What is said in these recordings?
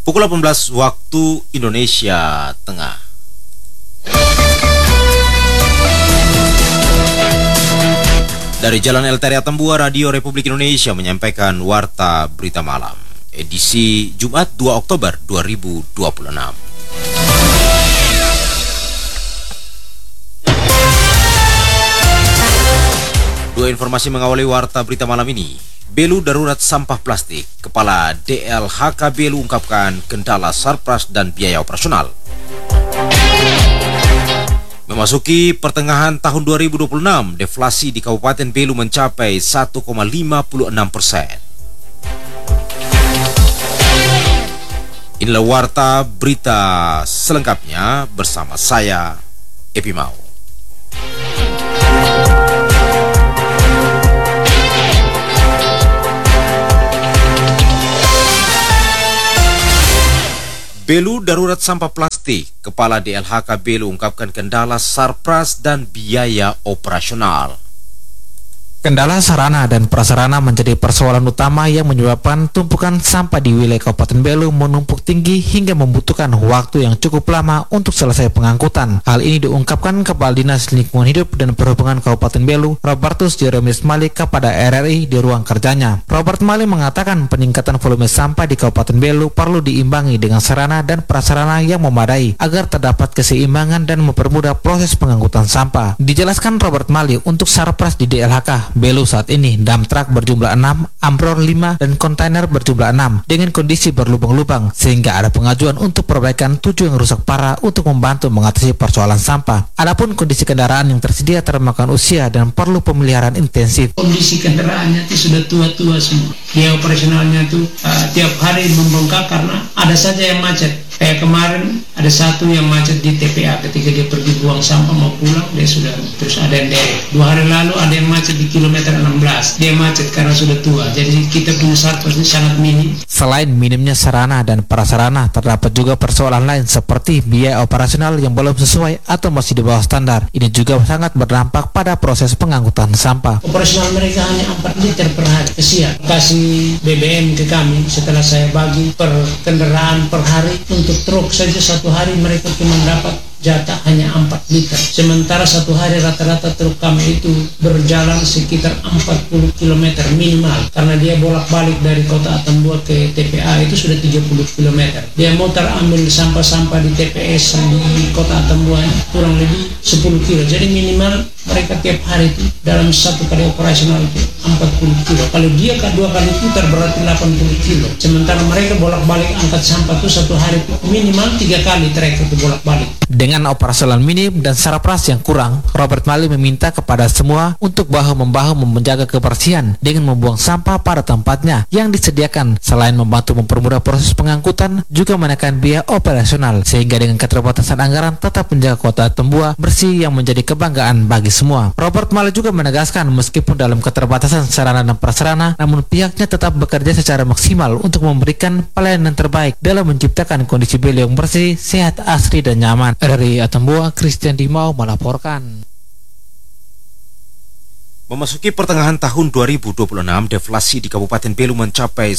Pukul 18 waktu Indonesia Tengah. Dari Jalan Elteria Tambua, Radio Republik Indonesia menyampaikan Warta Berita Malam, edisi Jumat 2 Oktober 2026. Dua informasi mengawali Warta Berita Malam ini. Belu darurat sampah plastik, Kepala DLHK Belu ungkapkan kendala sarpras dan biaya operasional. Memasuki pertengahan tahun 2026, deflasi di Kabupaten Belu mencapai 1,56%. Inilah Warta Berita selengkapnya bersama saya, Epi Mau. Belu darurat sampah plastik, Kepala DLHK Belu ungkapkan kendala sarpras dan biaya operasional. Kendala sarana dan prasarana menjadi persoalan utama yang menyebabkan tumpukan sampah di wilayah Kabupaten Belu menumpuk tinggi hingga membutuhkan waktu yang cukup lama untuk selesai pengangkutan. Hal ini diungkapkan Kepala Dinas Lingkungan Hidup dan Perhubungan Kabupaten Belu, Robertus Jeremis Malik, kepada RRI di ruang kerjanya. Robert Malik mengatakan peningkatan volume sampah di Kabupaten Belu perlu diimbangi dengan sarana dan prasarana yang memadai agar terdapat keseimbangan dan mempermudah proses pengangkutan sampah. Dijelaskan Robert Malik, untuk sarpras di DLHK Belu saat ini dump truck berjumlah 6, ambrol 5, dan kontainer berjumlah 6 dengan kondisi berlubang-lubang, sehingga ada pengajuan untuk perbaikan 7 yang rusak parah untuk membantu mengatasi persoalan sampah. Adapun kondisi kendaraan yang tersedia termakan usia dan perlu pemeliharaan intensif. Kondisi kendaraannya itu sudah tua-tua semua. Dia operasionalnya itu tiap hari membengkak karena ada saja yang macet. Kayak kemarin ada satu yang macet di TPA ketika dia pergi buang sampah mau pulang, dia sudah terus ada yang derek. 2 hari lalu ada yang macet di kilometer 16, dia macet karena sudah tua. Jadi kita punya sarpras ini sangat minim. Selain minimnya sarana dan prasarana, terdapat juga persoalan lain seperti biaya operasional yang belum sesuai atau masih di bawah standar. Ini juga sangat berdampak pada proses pengangkutan sampah. Operasional mereka hanya 4 liter per hari. Kesian, kasih BBM ke kami setelah saya bagi per kendaraan per hari. Untuk truk saja satu hari mereka cuma dapat jatah hanya 4 liter. Sementara satu hari rata-rata truk kami itu berjalan sekitar 40 km minimal. Karena dia bolak-balik dari kota Atambua ke TPA itu sudah 30 km. Dia muter ambil sampah-sampah di TPS di kota Atambua kurang lebih 10 kilo. Jadi minimal mereka tiap hari itu dalam satu kali operasional itu 40 kilo. Kalau dia 2 kali putar berarti 80 kilo. Sementara mereka bolak-balik angkat sampah itu satu hari itu minimal 3 kali trek itu bolak-balik. Dengan operasional minim dan sarpras yang kurang, Robert Malik meminta kepada semua untuk bahu-membahu menjaga kebersihan dengan membuang sampah pada tempatnya yang disediakan. Selain membantu mempermudah proses pengangkutan, juga menekan biaya operasional, sehingga dengan keterbatasan anggaran tetap menjaga kota Atambua bersih yang menjadi kebanggaan bagi semua. Robert Malik juga menegaskan meskipun dalam keterbatasan sarana dan prasarana, namun pihaknya tetap bekerja secara maksimal untuk memberikan pelayanan terbaik dalam menciptakan kondisi Belu yang bersih, sehat, asri, dan nyaman. Dari Atambua, Christian Dimau melaporkan. Memasuki pertengahan tahun 2026, deflasi di Kabupaten Belu mencapai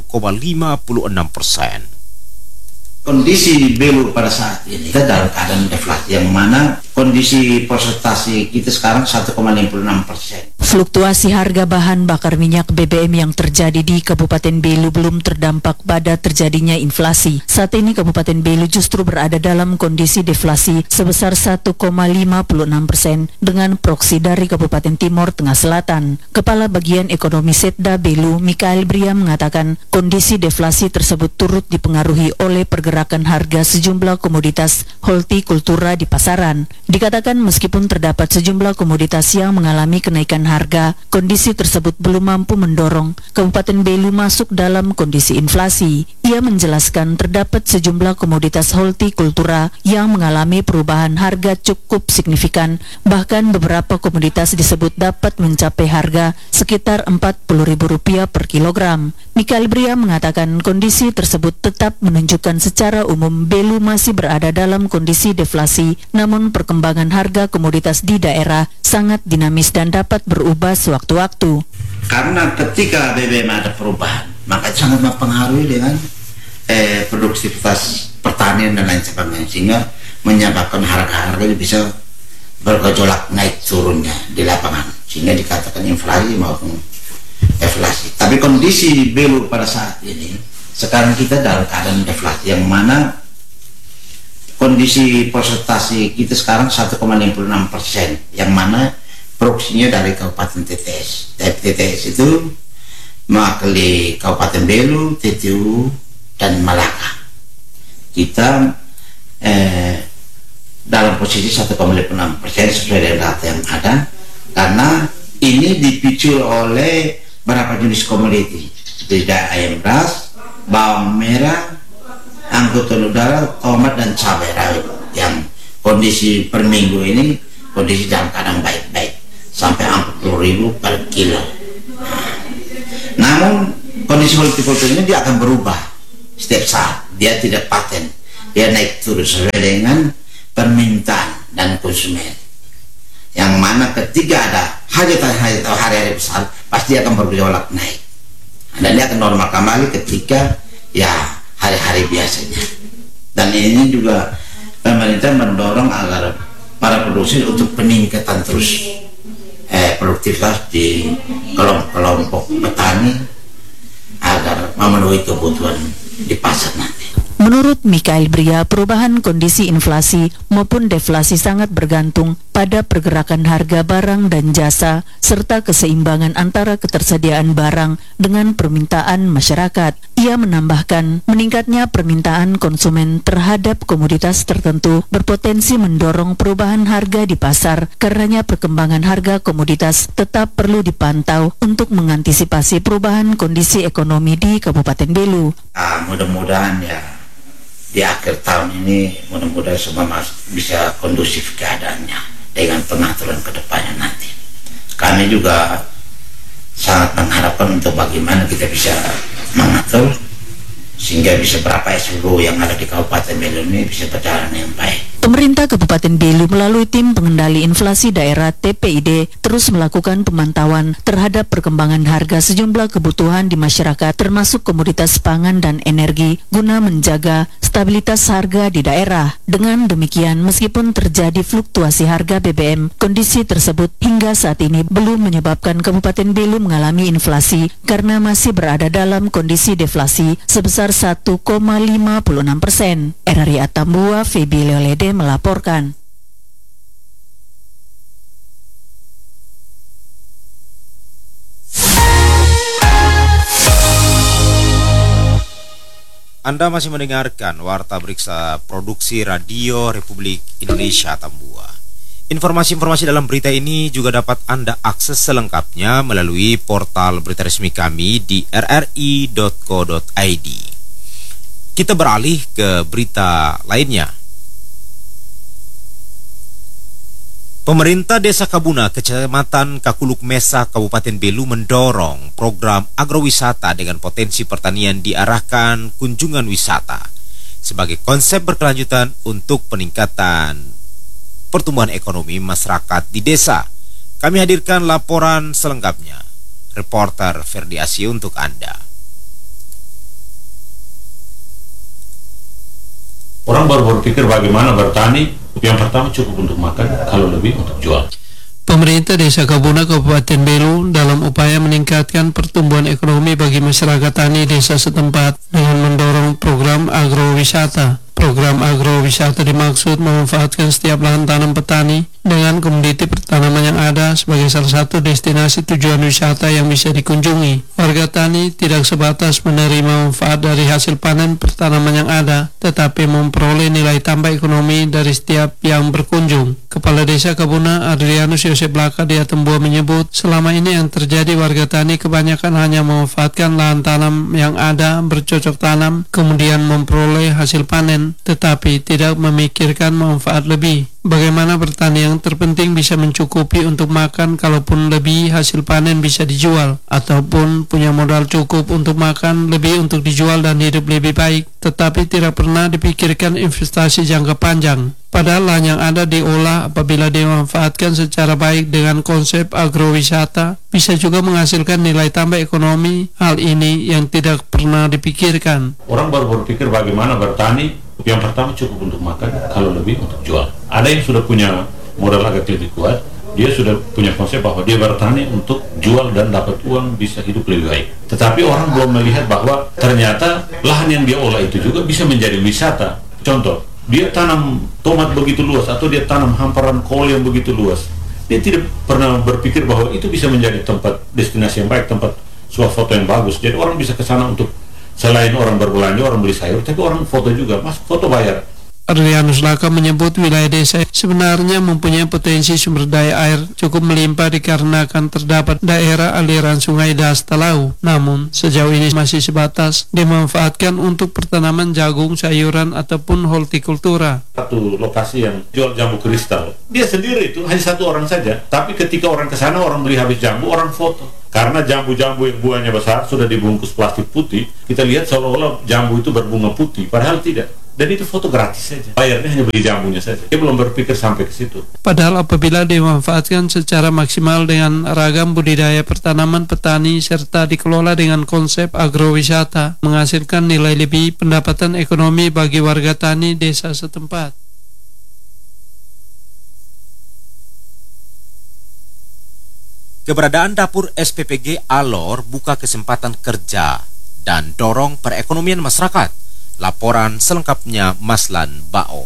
1,56%. Kondisi di Belu pada saat ini kita dalam keadaan deflasi, yang mana kondisi persentase kita sekarang 1,56%. Fluktuasi harga bahan bakar minyak BBM yang terjadi di Kabupaten Belu belum terdampak pada terjadinya inflasi. Saat ini Kabupaten Belu justru berada dalam kondisi deflasi sebesar 1,56% dengan proksi dari Kabupaten Timur Tengah Selatan. Kepala Bagian Ekonomi Setda Belu, Mikael Bria, mengatakan kondisi deflasi tersebut turut dipengaruhi oleh pergerakan harga sejumlah komoditas hortikultura di pasaran. Dikatakan meskipun terdapat sejumlah komoditas yang mengalami kenaikan harga, kondisi tersebut belum mampu mendorong Kabupaten Belu masuk dalam kondisi inflasi. Ia menjelaskan terdapat sejumlah komoditas hortikultura yang mengalami perubahan harga cukup signifikan, bahkan beberapa komoditas disebut dapat mencapai harga sekitar Rp40.000 per kilogram. Mikael Bria mengatakan kondisi tersebut tetap menunjukkan secara umum Belu masih berada dalam kondisi deflasi, namun perkembangan harga komoditas di daerah sangat dinamis dan dapat berubah sewaktu-waktu. Karena ketika BBM ada perubahan, maka sangat mempengaruhi dengan produktivitas pertanian dan lain sebagainya, sehingga menyebabkan harga-harga bisa bergejolak naik turunnya di lapangan, sehingga dikatakan inflasi maupun deflasi. Tapi kondisi Belu pada saat ini, sekarang kita dalam keadaan deflasi, yang mana kondisi persentase kita sekarang 1,56%, yang mana produksinya dari Kabupaten TTS. TTS itu mewakili Kabupaten Belu, TTU, dan Malaka. Kita dalam posisi 1,56% sesuai dengan data yang ada, karena ini dipicu oleh beberapa jenis komoditi seperti ayam ras, bawang merah, angkutan udara, tomat, dan cabai rawit, yang kondisi per minggu ini kondisi dalam keadaan baik-baik sampai 40.000 per kilo. Namun kondisi hortikultur ini dia akan berubah setiap saat, dia tidak paten, dia naik turun sesuai dengan permintaan dan konsumen, yang mana ketika ada hajat atau hari-hari besar pasti akan bergejolak naik, dan dia akan normal kembali ketika ya hari-hari biasanya. Dan ini juga pemerintah mendorong agar para produsen untuk peningkatan terus produktivitas di kelompok petani agar memenuhi kebutuhan di pasar nanti. Menurut Mikael Bria, perubahan kondisi inflasi maupun deflasi sangat bergantung pada pergerakan harga barang dan jasa serta keseimbangan antara ketersediaan barang dengan permintaan masyarakat. Ia menambahkan, meningkatnya permintaan konsumen terhadap komoditas tertentu berpotensi mendorong perubahan harga di pasar. Karenanya perkembangan harga komoditas tetap perlu dipantau untuk mengantisipasi perubahan kondisi ekonomi di Kabupaten Belu. Mudah-mudahan ya di akhir tahun ini, mudah-mudahan semua bisa kondusif keadaannya dengan pengaturan ke depannya nanti. Kami juga sangat mengharapkan untuk bagaimana kita bisa mengatur sehingga bisa berapa SLU yang ada di Kabupaten Belu ini bisa berjalan yang baik. Pemerintah Kabupaten Belu melalui Tim Pengendali Inflasi Daerah TPID terus melakukan pemantauan terhadap perkembangan harga sejumlah kebutuhan di masyarakat termasuk komoditas pangan dan energi guna menjaga stabilitas harga di daerah. Dengan demikian, meskipun terjadi fluktuasi harga BBM, kondisi tersebut hingga saat ini belum menyebabkan Kabupaten Belu mengalami inflasi karena masih berada dalam kondisi deflasi sebesar 1,56%. RRI Atambua, Febi Leolede melaporkan. Anda masih mendengarkan Warta Berita Produksi Radio Republik Indonesia Tambua. Informasi-informasi dalam berita ini juga dapat Anda akses selengkapnya melalui portal berita resmi kami di rri.co.id. Kita beralih ke berita lainnya. Pemerintah Desa Kabuna, Kecamatan Kakuluk Mesa, Kabupaten Belu mendorong program agrowisata dengan potensi pertanian diarahkan kunjungan wisata sebagai konsep berkelanjutan untuk peningkatan pertumbuhan ekonomi masyarakat di desa. Kami hadirkan laporan selengkapnya. Reporter Ferdi Asih untuk Anda. Orang baru berpikir bagaimana bertani. Yang pertama cukup untuk makan, kalau lebih untuk jual. Pemerintah Desa Kabuna Kabupaten Belu dalam upaya meningkatkan pertumbuhan ekonomi bagi masyarakat tani desa setempat dengan mendorong program agrowisata. Program agrowisata dimaksud memanfaatkan setiap lahan tanam petani dengan komoditi pertanaman yang ada sebagai salah satu destinasi tujuan wisata yang bisa dikunjungi. Warga tani tidak sebatas menerima manfaat dari hasil panen pertanaman yang ada, tetapi memperoleh nilai tambah ekonomi dari setiap yang berkunjung. Kepala Desa Kabuna Adrianus Yosef Laka di Atambua menyebut, selama ini yang terjadi warga tani kebanyakan hanya memanfaatkan lahan tanam yang ada, bercocok tanam, kemudian memperoleh hasil panen, tetapi tidak memikirkan manfaat lebih. Bagaimana bertani yang terpenting bisa mencukupi untuk makan, kalaupun lebih hasil panen bisa dijual, ataupun punya modal cukup untuk makan lebih untuk dijual dan hidup lebih baik. tetapi tidak pernah dipikirkan investasi jangka panjang. Padahal lahan yang ada diolah apabila dimanfaatkan secara baik dengan konsep agrowisata, bisa juga menghasilkan nilai tambah ekonomi. Hal ini yang tidak pernah dipikirkan. Orang baru berpikir bagaimana bertani, yang pertama cukup untuk makan, kalau lebih untuk jual. Ada yang sudah punya modal agak lebih kuat, dia sudah punya konsep bahwa dia bertani untuk jual dan dapat uang, bisa hidup lebih baik. Tetapi orang belum melihat bahwa ternyata lahan yang dia olah itu juga bisa menjadi wisata. Contoh, dia tanam tomat begitu luas atau dia tanam hamparan kol yang begitu luas. Dia tidak pernah berpikir bahwa itu bisa menjadi tempat destinasi yang baik, tempat foto yang bagus. Jadi orang bisa ke sana untuk selain orang berbelanja, orang beli sayur, tapi orang foto juga. Mas, foto bayar. Adrianus Laka menyebut wilayah desa sebenarnya mempunyai potensi sumber daya air cukup melimpah dikarenakan terdapat daerah aliran sungai Dastalau. Namun, sejauh ini masih sebatas dimanfaatkan untuk pertanaman jagung, sayuran, ataupun hortikultura. Satu lokasi yang jual jambu kristal, dia sendiri itu hanya satu orang saja. Tapi ketika orang ke sana, orang beli habis jambu, orang foto. Karena jambu-jambu yang buahnya besar sudah dibungkus plastik putih, kita lihat seolah-olah jambu itu berbunga putih, padahal tidak. Dan itu foto gratis saja. Bayarnya hanya beli jambunya saja. Dia belum berpikir sampai ke situ. Padahal apabila dimanfaatkan secara maksimal dengan ragam budidaya pertanaman petani serta dikelola dengan konsep agrowisata, menghasilkan nilai lebih pendapatan ekonomi bagi warga tani desa setempat. Keberadaan dapur SPPG Alor buka kesempatan kerja dan dorong perekonomian masyarakat. Laporan selengkapnya Maslan Bao.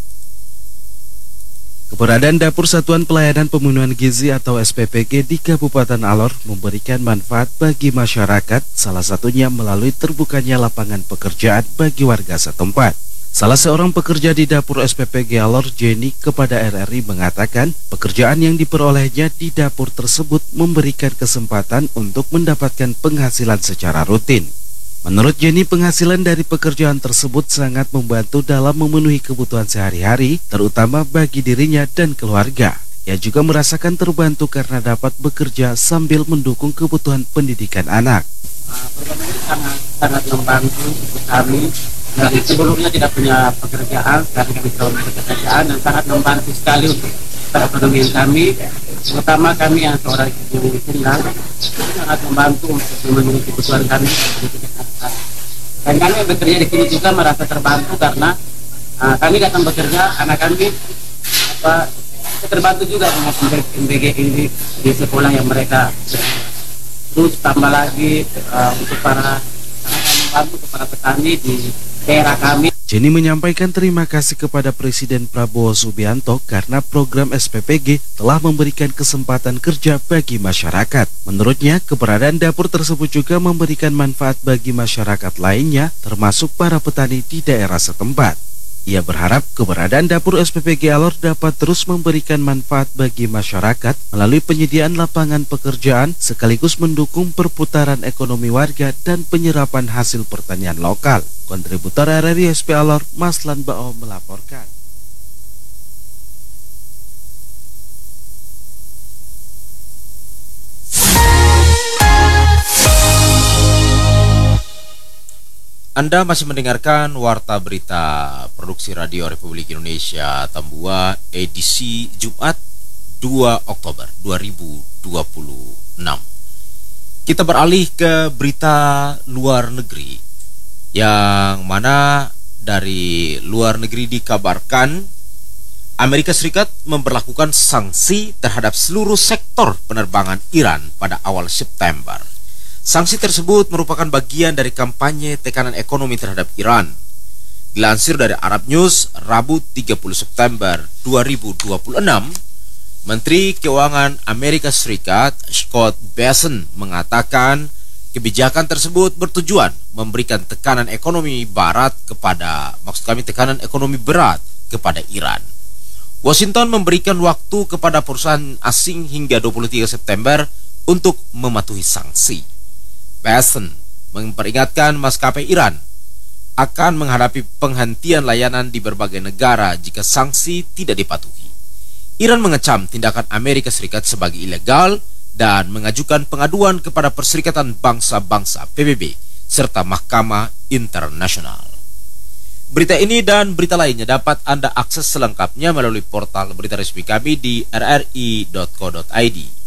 Keberadaan Dapur Satuan Pelayanan Pemenuhan Gizi atau SPPG di Kabupaten Alor memberikan manfaat bagi masyarakat, salah satunya melalui terbukanya lapangan pekerjaan bagi warga setempat. Salah seorang pekerja di Dapur SPPG Alor, Jenny, kepada RRI mengatakan pekerjaan yang diperolehnya di dapur tersebut memberikan kesempatan untuk mendapatkan penghasilan secara rutin. Menurut Jenny, penghasilan dari pekerjaan tersebut sangat membantu dalam memenuhi kebutuhan sehari-hari, terutama bagi dirinya dan keluarga. Ia juga merasakan terbantu karena dapat bekerja sambil mendukung kebutuhan pendidikan anak. Program ini sangat membantu kami. Dan sebelumnya tidak punya pekerjaan, sekarang kami punya pekerjaan dan sangat membantu sekali untuk perekonomian kami. Terutama kami yang seorang ibu tunggal, sangat membantu untuk memenuhi kebutuhan kami. Dan kami yang bekerja di sini juga merasa terbantu karena kami datang bekerja, anak kami terbantu juga dengan MBG ini di sekolah yang mereka. Terus tambah lagi untuk para membantu kepada petani di daerah kami. Jenny menyampaikan terima kasih kepada Presiden Prabowo Subianto karena program SPPG telah memberikan kesempatan kerja bagi masyarakat. Menurutnya, keberadaan dapur tersebut juga memberikan manfaat bagi masyarakat lainnya, termasuk para petani di daerah setempat. Ia berharap keberadaan dapur SPPG Alor dapat terus memberikan manfaat bagi masyarakat melalui penyediaan lapangan pekerjaan sekaligus mendukung perputaran ekonomi warga dan penyerapan hasil pertanian lokal. Kontributor RRI SP Alor, Maslan Bao melaporkan. Anda masih mendengarkan Warta Berita Produksi Radio Republik Indonesia Tambua edisi Jumat 2 Oktober 2026. Kita beralih ke berita luar negeri, yang mana dari luar negeri dikabarkan Amerika Serikat memberlakukan sanksi terhadap seluruh sektor penerbangan Iran pada awal September. Sanksi tersebut merupakan bagian dari kampanye tekanan ekonomi terhadap Iran. Dilansir dari Arab News, Rabu 30 September 2026, Menteri Keuangan Amerika Serikat Scott Bessent mengatakan kebijakan tersebut bertujuan memberikan tekanan ekonomi berat kepada Iran. Washington memberikan waktu kepada perusahaan asing hingga 23 September untuk mematuhi sanksi. Bessent memperingatkan maskapai Iran akan menghadapi penghentian layanan di berbagai negara jika sanksi tidak dipatuhi. Iran mengecam tindakan Amerika Serikat sebagai ilegal dan mengajukan pengaduan kepada Perserikatan Bangsa-Bangsa PBB serta Mahkamah Internasional. Berita ini dan berita lainnya dapat Anda akses selengkapnya melalui portal berita resmi kami di rri.co.id.